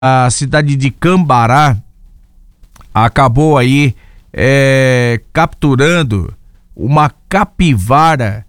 a cidade de Cambará acabou aí capturando uma capivara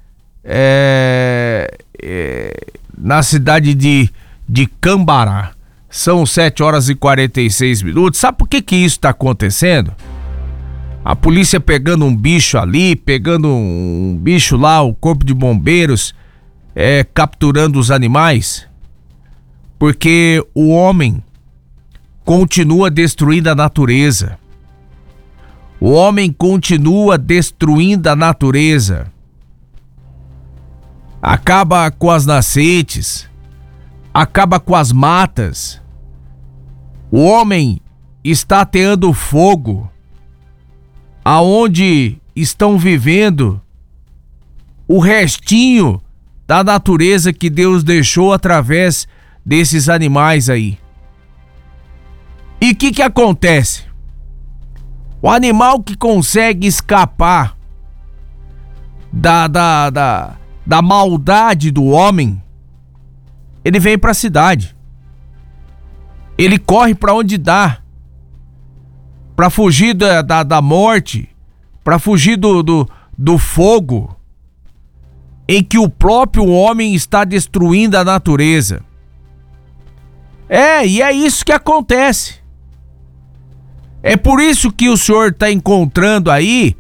na cidade de Cambará. São 7h46. Sabe por que isso está acontecendo? A polícia pegando um bicho ali, pegando um bicho lá, o corpo de bombeiros capturando os animais, porque o homem continua destruindo a natureza. O homem continua destruindo a natureza. Acaba com as nascentes, acaba com as matas. O homem está ateando fogo aonde estão vivendo o restinho da natureza que Deus deixou através desses animais aí. E o que acontece? O animal que consegue escapar da maldade do homem, ele vem para a cidade. Ele corre para onde dá, para fugir da morte, para fugir do fogo em que o próprio homem está destruindo a natureza. E é isso que acontece. É por isso que o senhor está encontrando aí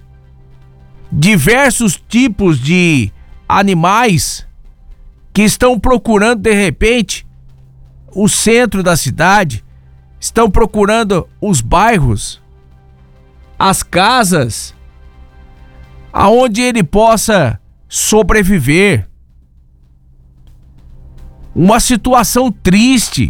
diversos tipos de animais que estão procurando, de repente, o centro da cidade, estão procurando os bairros, as casas, aonde ele possa sobreviver. Uma situação triste.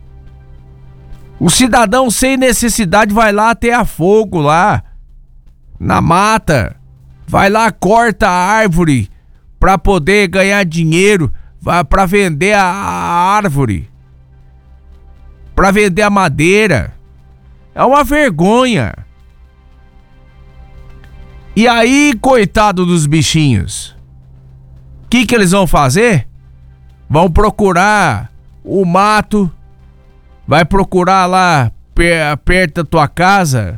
O cidadão sem necessidade vai lá atear fogo lá na mata, vai lá, corta a árvore para poder ganhar dinheiro, para vender a árvore, para vender a madeira. É uma vergonha. E aí, coitado dos bichinhos, o que eles vão fazer? Vão procurar o mato, vai procurar lá perto da tua casa,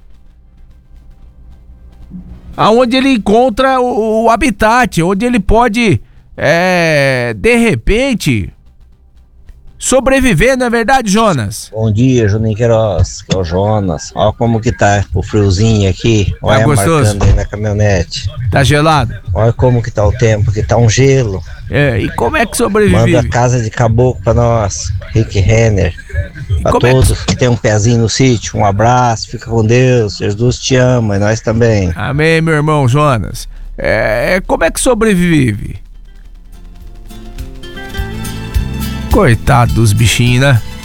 aonde ele encontra o habitat, onde ele pode, de repente, sobreviver, não é verdade, Jonas? Bom dia, Juninho Queiroz, que é o Jonas. Olha como que tá o friozinho aqui. Olha, gostoso? Marcando aí na caminhonete. Tá gelado? Olha como que tá o tempo, que tá um gelo. E como é que sobrevive? Manda casa de caboclo pra nós, Rick Renner. Pra todos que tem um pezinho no sítio, um abraço, fica com Deus, Jesus te ama e nós também. Amém, meu irmão Jonas. Como é que sobrevive? Coitado dos bichinhos, né?